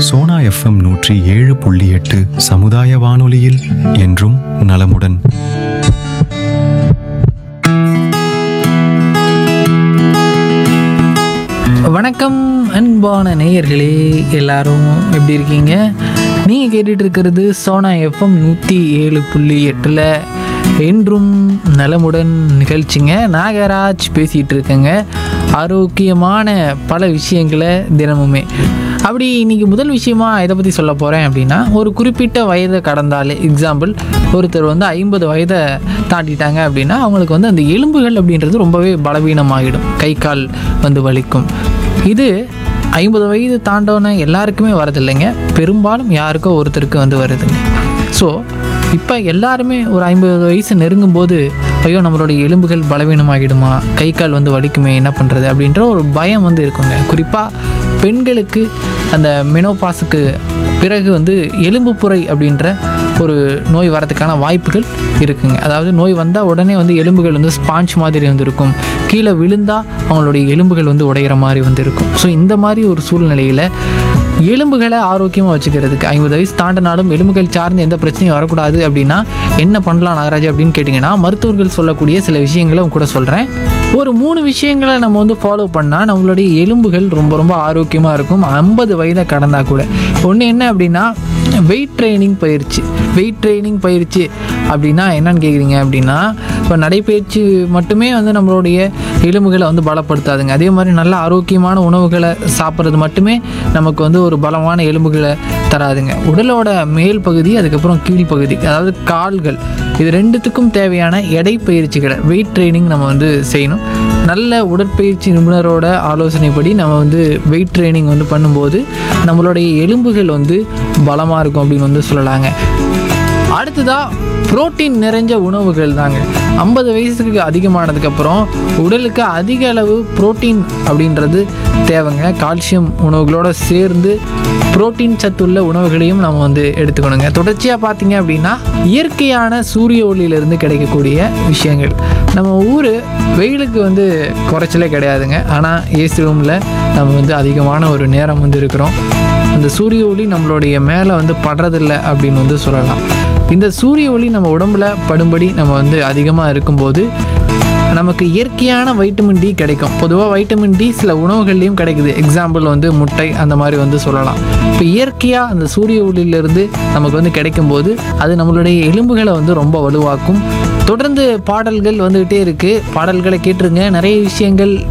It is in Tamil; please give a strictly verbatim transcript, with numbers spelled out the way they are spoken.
சோனா எஃப்எம் நூற்றி ஏழு புள்ளி எட்டு சமுதாய வானொலியில் என்றும் நலமுடன். வணக்கம் அன்பான நேயர்களே, எல்லாரும் எப்படி இருக்கீங்க? நீங்கள் கேட்டுட்டு இருக்கிறது சோனா எஃப்எம் நூற்றி ஏழு புள்ளி எட்டில் என்றும் நலமுடன் நிகழ்ச்சிங்க. நாகராஜ் பேசிகிட்டு இருக்கேங்க. ஆரோக்கியமான பல விஷயங்களை தினமுமே. அப்படி இன்றைக்கி முதல் விஷயமா இதை பற்றி சொல்ல போகிறேன் அப்படின்னா, ஒரு குறிப்பிட்ட வயதை கடந்தாலே, எக்ஸாம்பிள் ஒருத்தர் வந்து ஐம்பது வயதை தாண்டிட்டாங்க அப்படின்னா அவங்களுக்கு வந்து அந்த எலும்புகள் அப்படின்றது ரொம்பவே பலவீனமாகிடும். கை கால் வந்து வலிக்கும். இது ஐம்பது வயது தாண்டோன்னு எல்லாருக்குமே வரதில்லைங்க, பெரும்பாலும் யாருக்கோ ஒருத்தருக்கு வந்து வருதுங்க. ஸோ இப்போ எல்லாருமே ஒரு ஐம்பது வயசு நெருங்கும் போது, ஐயோ நம்மளுடைய எலும்புகள் பலவீனமாகிடுமா, கை கால் வந்து வலிக்குமே, என்ன பண்ணுறது அப்படின்ற ஒரு பயம் வந்து இருக்குங்க. குறிப்பாக பெண்களுக்கு அந்த மெனோபாஸுக்கு பிறகு வந்து எலும்புப்புரை அப்படின்ற ஒரு நோய் வரதுக்கான வாய்ப்புகள் இருக்குங்க. அதாவது நோய் வந்தால் உடனே வந்து எலும்புகள் வந்து ஸ்பாஞ்ச் மாதிரி வந்து இருக்கும், கீழே விழுந்தால் அவங்களுடைய எலும்புகள் வந்து உடையிற மாதிரி வந்து இருக்கும். ஸோ இந்த மாதிரி ஒரு சூழ்நிலையில் எலும்புகளை ஆரோக்கியமாக வச்சுக்கிறதுக்கு, ஐம்பது வயசு தாண்டினாலும் எலும்புகள் சார்ந்து எந்த பிரச்சனையும் வரக்கூடாது அப்படின்னா என்ன பண்ணலாம் நாகராஜ் அப்படின்னு கேட்டிங்கன்னா, மருத்துவர்கள் சொல்லக்கூடிய சில விஷயங்களை கூட சொல்கிறேன். ஒரு மூணு விஷயங்களை நம்ம வந்து ஃபாலோ பண்ணால் நம்மளுடைய எலும்புகள் ரொம்ப ரொம்ப ஆரோக்கியமாக இருக்கும், ஐம்பது வயதை கடந்தால் கூட. ஒன்று என்ன அப்படின்னா, வெயிட் ட்ரைனிங் பயிற்சி. வெயிட் ட்ரைனிங் பயிற்சி அப்படின்னா என்னன்னு கேட்குறீங்க அப்படின்னா, இப்போ நடைப்பயிற்சி மட்டுமே வந்து நம்மளுடைய எலும்புகளை வந்து பலப்படுத்தாதுங்க. அதே மாதிரி நல்ல ஆரோக்கியமான உணவுகளை சாப்பிட்றது மட்டுமே நமக்கு வந்து ஒரு பலமான எலும்புகளை தராதுங்க. உடலோட மேல் பகுதி, அதுக்கப்புறம் கீழ்ப்பகுதி, அதாவது கால்கள், இது ரெண்டுத்துக்கும் தேவையான எடை பயிற்சிகளை, வெயிட் ட்ரைனிங் நம்ம வந்து செய்யணும். நல்ல உடற்பயிற்சி நிபுணரோட ஆலோசனைப்படி நம்ம வந்து வெயிட் ட்ரைனிங் வந்து பண்ணும்போது நம்மளுடைய எலும்புகள் வந்து பலமாக இருக்கும் அப்படின்னு வந்து சொல்லலாங்க. அடுத்ததாக புரோட்டீன் நிறைஞ்ச உணவுகள் தாங்க. ஐம்பது வயசுக்கு அதிகமானதுக்கப்புறம் உடலுக்கு அதிக அளவு புரோட்டீன் அப்படின்றது தேவைங்க. கால்சியம் உணவுகளோடு சேர்ந்து புரோட்டீன் சத்துள்ள உணவுகளையும் நம்ம வந்து எடுத்துக்கணுங்க. தொடர்ச்சியாக பார்த்தீங்க அப்படின்னா, இயற்கையான சூரிய ஒளியிலிருந்து கிடைக்கக்கூடிய விஷயங்கள். நம்ம ஊர் வெயிலுக்கு வந்து குறைச்சலே கிடையாதுங்க, ஆனால் ஏசி ரூமில் நம்ம வந்து அதிகமான ஒரு நேரம் வந்து இருக்கிறோம். அந்த சூரிய ஒளி நம்மளுடைய மேலே வந்து படுறதில்லை அப்படின்னு வந்து சொல்லலாம். இந்த சூரிய ஒளி நம்ம உடம்புல படும்படி நம்ம வந்து அதிகமாக இருக்கும்போது நமக்கு இயற்கையான வைட்டமின் டி கிடைக்கும். பொதுவாக வைட்டமின் டி சில உணவுகள்லேயும் கிடைக்குது. எக்ஸாம்பிள் வந்து முட்டை, அந்த மாதிரி வந்து சொல்லலாம். இப்போ இயற்கையாக அந்த சூரிய ஒளியிலிருந்து நமக்கு வந்து கிடைக்கும்போது அது நம்மளுடைய எலும்புகளை வந்து ரொம்ப வலுவாக்கும். தொடர்ந்து பாடல்கள் வந்துகிட்டே இருக்குது, பாடல்களை கேட்டுருங்க. நிறைய விஷயங்கள்